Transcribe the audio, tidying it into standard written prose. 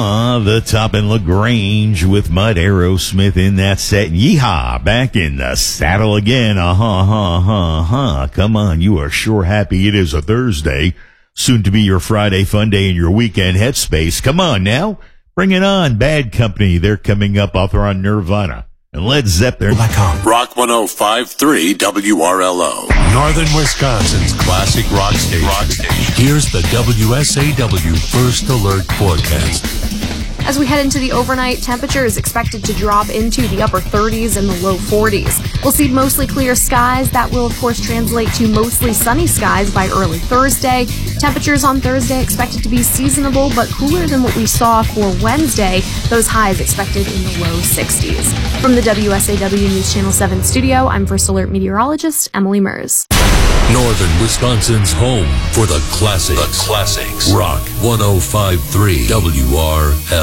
The Top in LaGrange with Mud Aerosmith in that set. Yeehaw, back in the saddle again. Come on, you are sure happy it is a Thursday. Soon to be your Friday fun day in your weekend headspace. Come on now, bring it on. Bad Company, they're coming up. Author on Nirvana and Led Zeppelin. Rock 105.3 WRLO. Northern Wisconsin's classic rock station. Here's the WSAW First Alert forecast. As we head into the overnight, temperature is expected to drop into the upper 30s and the low 40s. We'll see mostly clear skies. That will, of course, translate to mostly sunny skies by early Thursday. Temperatures on Thursday expected to be seasonable but cooler than what we saw for Wednesday. Those highs expected in the low 60s. From the WSAW News Channel 7 studio, I'm First Alert meteorologist Emily Mers. Northern Wisconsin's home for the classics. Rock 105.3 WRL.